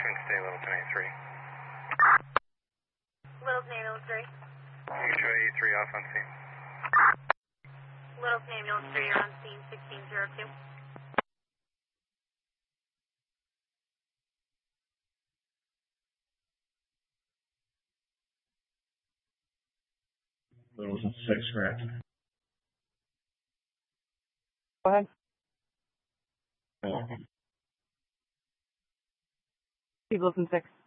Stay level 23. Littleton Ambulance 3. You can show 83 off on scene. Littleton Ambulance 3, you're on scene 1602. Littleton 6, correct. Go ahead. Oh, Littleton 6.